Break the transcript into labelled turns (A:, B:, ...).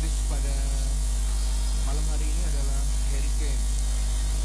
A: Inggris pada malam hari ini adalah Harry Kane.